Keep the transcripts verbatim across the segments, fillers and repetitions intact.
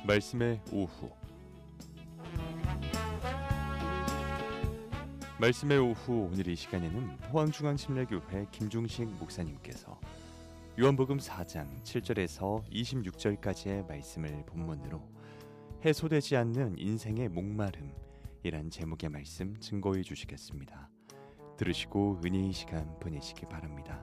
말씀의 오후. 말씀의 오후, 오늘 이 시간에는 포항중앙심례교회 김중식 목사님께서 요한복음 사 장 칠 절에서 이십육 절까지의 말씀을 본문으로 해소되지 않는 인생의 목마름이란 제목의 말씀 증거해 주시겠습니다. 들으시고 은혜의 시간 보내시기 바랍니다.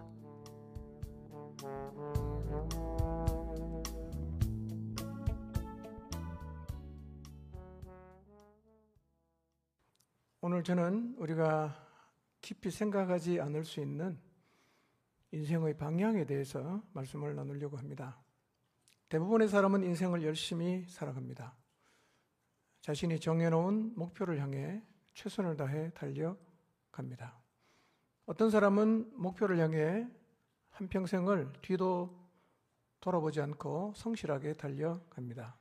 오늘 저는 우리가 깊이 생각하지 않을 수 있는 인생의 방향에 대해서 말씀을 나누려고 합니다. 대부분의 사람은 인생을 열심히 살아갑니다. 자신이 정해놓은 목표를 향해 최선을 다해 달려갑니다. 어떤 사람은 목표를 향해 한평생을 뒤도 돌아보지 않고 성실하게 달려갑니다.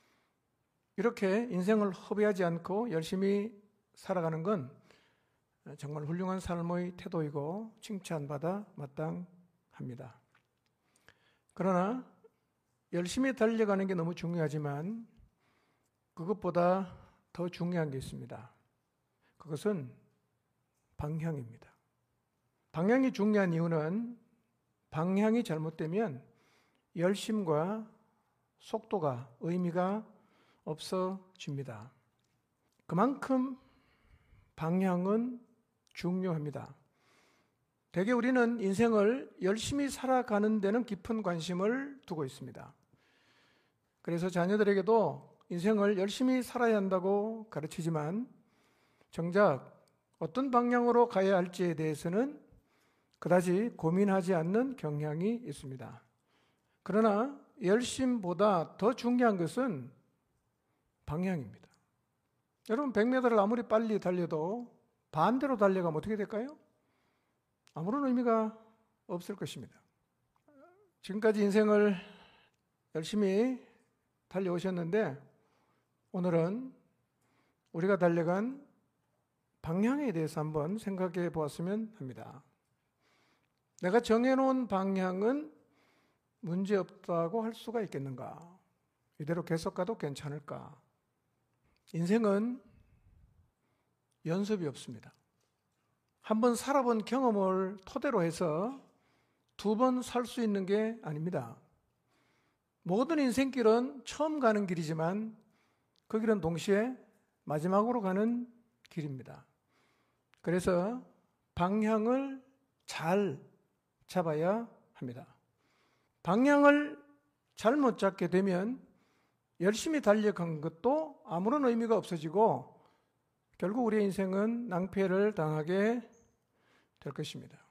이렇게 인생을 허비하지 않고 열심히 살아가는 건 정말 훌륭한 삶의 태도이고 칭찬받아 마땅합니다. 그러나 열심히 달려가는 게 너무 중요하지만 그것보다 더 중요한 게 있습니다. 그것은 방향입니다. 방향이 중요한 이유는 방향이 잘못되면 열심과 속도가 의미가 없어집니다. 그만큼 방향은 중요합니다. 대개 우리는 인생을 열심히 살아가는 데는 깊은 관심을 두고 있습니다. 그래서 자녀들에게도 인생을 열심히 살아야 한다고 가르치지만 정작 어떤 방향으로 가야 할지에 대해서는 그다지 고민하지 않는 경향이 있습니다. 그러나 열심보다 더 중요한 것은 방향입니다. 여러분, 백 미터를 아무리 빨리 달려도 반대로 달려가면 어떻게 될까요? 아무런 의미가 없을 것입니다. 지금까지 인생을 열심히 달려오셨는데 오늘은 우리가 달려간 방향에 대해서 한번 생각해 보았으면 합니다. 내가 정해놓은 방향은 문제없다고 할 수가 있겠는가? 이대로 계속 가도 괜찮을까? 인생은 연습이 없습니다. 한번 살아본 경험을 토대로 해서 두 번 살 수 있는 게 아닙니다. 모든 인생길은 처음 가는 길이지만 그 길은 동시에 마지막으로 가는 길입니다. 그래서 방향을 잘 잡아야 합니다. 방향을 잘못 잡게 되면 열심히 달려간 것도 아무런 의미가 없어지고 결국 우리의 인생은 낭패를 당하게 될 것입니다.